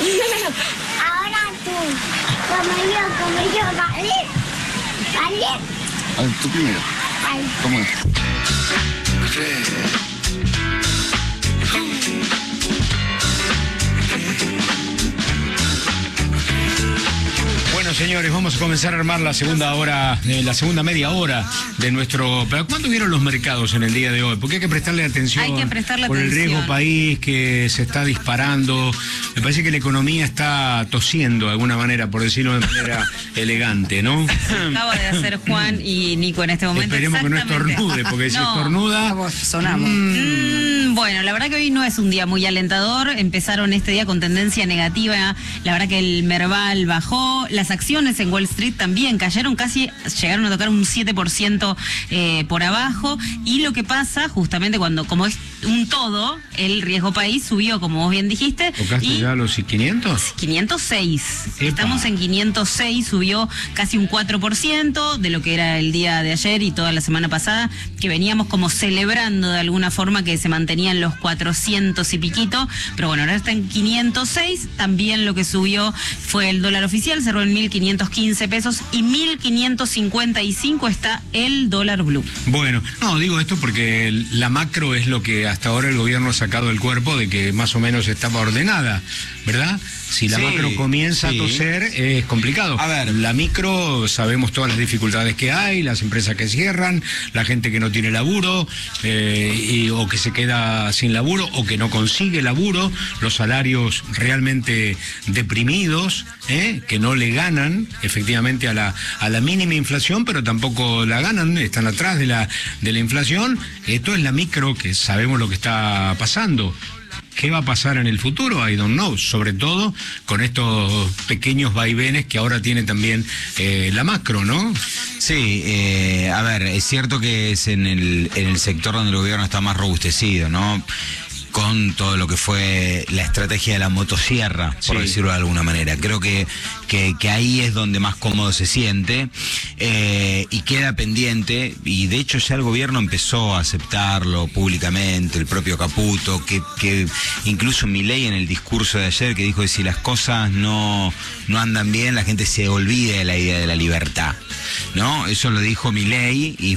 Ahora tú, como yo, ¿vale? ¿Vale? A ver, tú primero. Vale. ¿Cómo es? Bueno, señores, vamos a comenzar a armar la segunda hora, la segunda media hora de nuestro... ¿Pero cuándo vieron los mercados en el día de hoy? Porque hay que prestarle atención. Hay que prestarle por atención. el riesgo país que se está disparando. Me parece que la economía está tosiendo de alguna manera, por decirlo de manera elegante, ¿no? Acaba de hacer Juan y Nico en este momento. Esperemos que no estornude, porque si estornuda... Sonamos. Bueno, la verdad que hoy no es un día muy alentador. Empezaron este día con tendencia negativa. La verdad que el Merval bajó. Las acciones en Wall Street también cayeron, casi llegaron a tocar un 7% por abajo. Y lo que pasa, justamente como es un todo, el riesgo país subió, como vos bien dijiste. ¿Tocaste ya los 500? 506. Epa. Estamos en 506, subió casi un 4% de lo que era el día de ayer y toda la semana pasada, que veníamos como celebrando de alguna forma que se mantenían los 400 y piquito, pero bueno, ahora está en 506. También lo que subió fue el dólar oficial, cerró en 1.515 pesos y 1.555 está el dólar blue. Bueno, no, digo esto porque la macro es lo que hasta ahora el gobierno ha sacado del cuerpo de que más o menos estaba ordenada, ¿verdad? Si la macro comienza a toser, es complicado. A ver. La micro, sabemos todas las dificultades que hay, las empresas que cierran, la gente que no tiene laburo, o que se queda sin laburo, o que no consigue laburo, los salarios realmente deprimidos, que no le ganan efectivamente a la mínima inflación, pero tampoco la ganan, están atrás de la inflación. Esto es la micro, que sabemos lo que está pasando. ¿Qué va a pasar en el futuro? I don't know. Sobre todo con estos pequeños vaivenes que ahora tiene también la macro, ¿no? Sí, a ver, es cierto que es en el sector donde el gobierno está más robustecido, ¿no? Con todo lo que fue la estrategia de la motosierra, por decirlo de alguna manera. Creo que ahí es donde más cómodo se siente, y queda pendiente, y de hecho ya el gobierno empezó a aceptarlo públicamente, el propio Caputo, que incluso Milei en el discurso de ayer, que dijo que si las cosas no andan bien, la gente se olvide de la idea de la libertad, ¿no? Eso lo dijo Milei, y